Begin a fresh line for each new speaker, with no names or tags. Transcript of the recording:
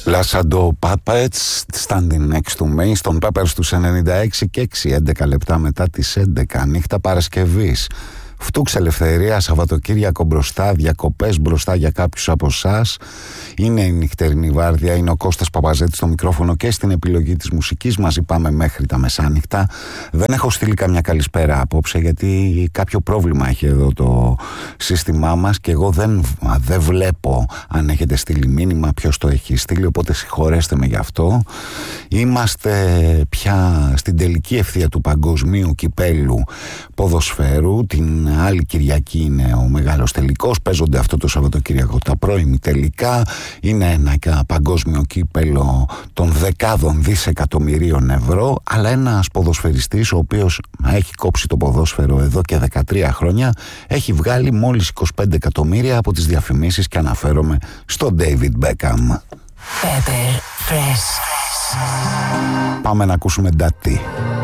Λάσαντο Puppets, standing next to me, στον Peppers τους 96 και 6, 11 λεπτά μετά τις 11, νύχτα Παρασκευής. Φτούξ ελευθερία, Σαββατοκύριακο μπροστά, διακοπές μπροστά για κάποιους από εσάς. Είναι η νυχτερινή βάρδια, είναι ο Κώστας Παπαζέτης στο μικρόφωνο και στην επιλογή της μουσικής. Μαζί πάμε μέχρι τα μεσάνυχτα. Δεν έχω στείλει καμιά καλησπέρα απόψε, γιατί κάποιο πρόβλημα έχει εδώ το σύστημά μας και εγώ δεν βλέπω αν έχετε στείλει μήνυμα, ποιος το έχει στείλει, οπότε συγχωρέστε με γι' αυτό. Είμαστε πια στην τελική ευθεία του παγκοσμίου κυπέλου ποδοσφαίρου. Την άλλη Κυριακή είναι ο μεγάλος τελικός. Παίζονται αυτό το Σαββατοκύριακο τα πρώιμη τελικά. Είναι ένα παγκόσμιο κύπελο των δεκάδων δισεκατομμυρίων ευρώ, αλλά ένας ποδοσφαιριστής ο οποίος έχει κόψει το ποδόσφαιρο εδώ και 13 χρόνια έχει βγάλει μόλις 25 εκατομμύρια από τις διαφημίσεις, και αναφέρομαι στον David Beckham.
Pepper Fresh.
Πάμε να ακούσουμε Ντατί.